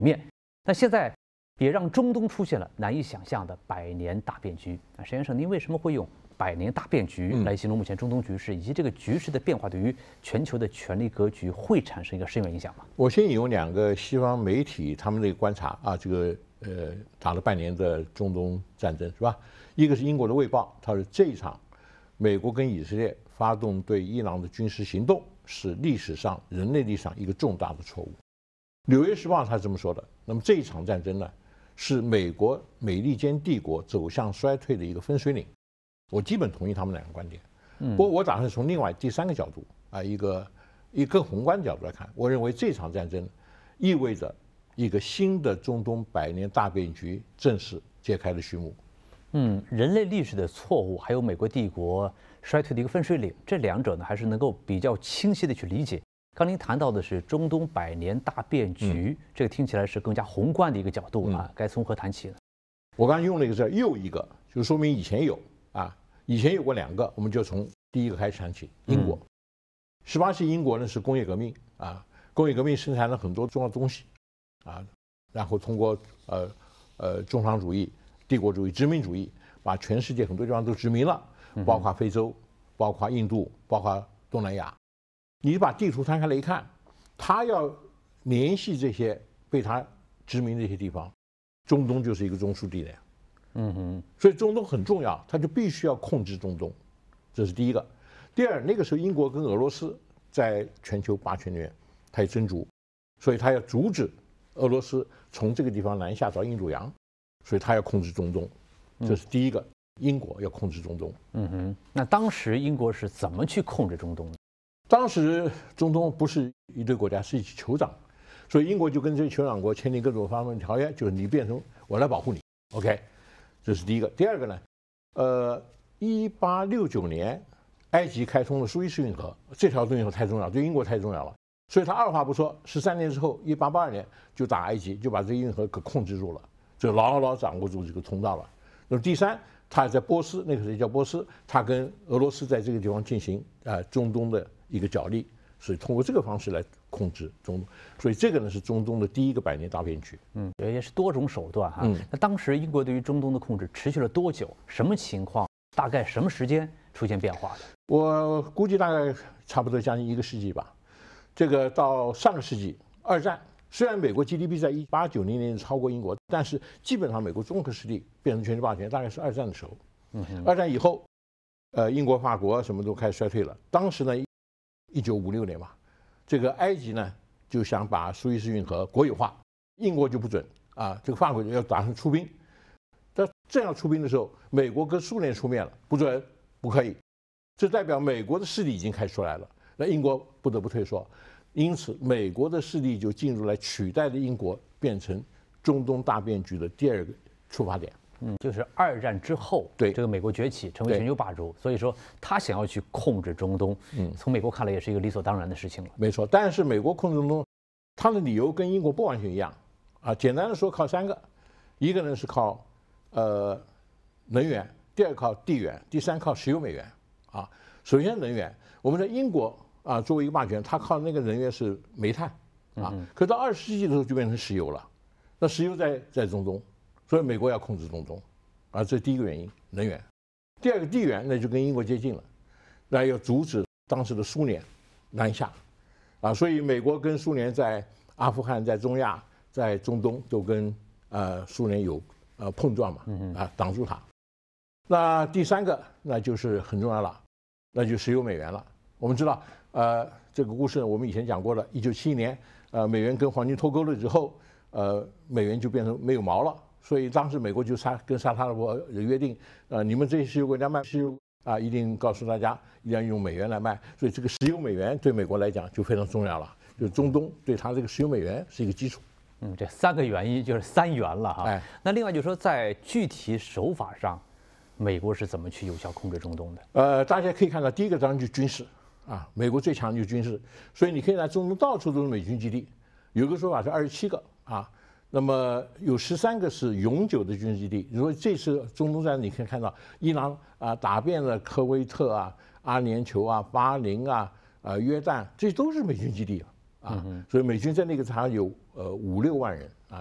面。那现在也让中东出现了难以想象的百年大变局。那沈先生，您为什么会用百年大变局来形容目前中东局势，以及这个局势的变化对于全球的权力格局会产生一个深远影响吗？ 我先引用两个西方媒体他们的观察啊，这个打了半年的中东战争是吧？一个是英国的《卫报》，他说这一场美国跟以色列发动对伊朗的军事行动是历史上人类历史上一个重大的错误。《纽约时报》他这么说的。那么这一场战争呢，是美国美利坚帝国走向衰退的一个分水岭。我基本同意他们两个观点。不过我打算从另外第三个角度啊，一个更宏观的角度来看，我认为这场战争意味着一个新的中东百年大变局正式揭开了序幕。 人类历史的错误，还有美国帝国衰退的一个分水岭，这两者呢还是能够比较清晰的去理解。刚您谈到的是中东百年大变局，这个听起来是更加宏观的一个角度啊，该从何谈起呢？ 我刚才用了一个字，又一个，就说明以前有啊，以前有过两个，我们就从第一个开始谈起。英国，18世纪英国呢是工业革命啊，工业革命生产了很多重要东西啊，然后通过重商主义、帝国主义、殖民主义，把全世界很多地方都殖民了，包括非洲，包括印度，包括东南亚。你把地图摊开来一看，它要联系这些被它殖民的这些地方，中东就是一个中枢地带。所以中东很重要，它就必须要控制中东，这是第一个。第二，那个时候英国跟俄罗斯在全球霸权里面，它也争逐，所以它要阻止俄罗斯从这个地方南下到印度洋，所以它要控制中东，这是第一个。英国要控制中东。 那当时英国是怎么去控制中东的？ 当时中东不是一堆国家，是一起酋长，所以英国就跟这些酋长国签订各种方面条约，就是你变成我来保护你 ，OK， 这是第一个。第二个呢，1869年，埃及开通了苏伊士运河，这条运河太重要，对英国太重要了，所以他二话不说，13年之后，1882年就打埃及，就把这个运河给控制住了，就牢牢掌握住这个通道了。那么第三，他在波斯，那个时候叫波斯，他跟俄罗斯在这个地方进行中东的一个角力，所以通过这个方式来控制中东，所以这个呢是中东的第一个百年大变局。 也是多种手段哈。那当时英国对于中东的控制持续了多久？什么情况？大概什么时间出现变化的？ 我估计大概差不多将近1个世纪吧。这个到上个世纪二战，虽然美国 GDP 在1890年超过英国，但是基本上美国综合实力变成全球霸权，大概是二战的时候。二战以后，英国、法国什么都开始衰退了。当时呢，1956年嘛，这个埃及呢就想把苏伊士运河国有化，英国就不准啊，这个法国要打算出兵。但正要出兵的时候，美国跟苏联出面了，不准，不可以。这代表美国的势力已经开始出来了，那英国不得不退缩。因此，美国的势力就进入来取代了英国，变成中东大变局的第二个出发点。 就是二战之后， 对这个美国崛起，成为全球霸主，所以说他想要去控制中东，从美国看来也是一个理所当然的事情了。 没错，但是美国控制中东，他的理由跟英国不完全一样啊。简单的说，靠3个，一个呢是靠能源，第二靠地缘，第三靠石油美元啊。首先能源，我们在英国啊作为一个霸权，它靠那个能源是煤炭啊，可到20世纪的时候就变成石油了，那石油在中东。所以美国要控制中东，啊，这是第一个原因，能源。第二个地缘，那就跟英国接近了，那要阻止当时的苏联南下，啊，所以美国跟苏联在阿富汗、在中亚、在中东都跟苏联有碰撞嘛，啊，挡住它。那第三个，那就是很重要了，那就石油美元了。我们知道，这个故事我们以前讲过了，1971年，美元跟黄金脱钩了之后，美元就变成没有毛了。所以当时美国就跟沙特阿拉伯约定，你们这些石油国家卖石油啊，一定告诉大家一定要用美元来卖。所以这个石油美元对美国来讲就非常重要了，就中东对它这个石油美元是一个基础。 这3个原因就是3元了哈。那另外就是说，在具体手法上，美国是怎么去有效控制中东的？ 大家可以看到，第一个当然就是军事啊，美国最强就是军事，所以你可以在中东到处都是美军基地，有个说法是27个啊。那么有13个是永久的军事基地。如果这次中东战，你可以看到伊朗打遍了科威特啊、阿联酋啊、巴林啊、约旦，这都是美军基地啊，所以美军在那个地方有5、6万人啊。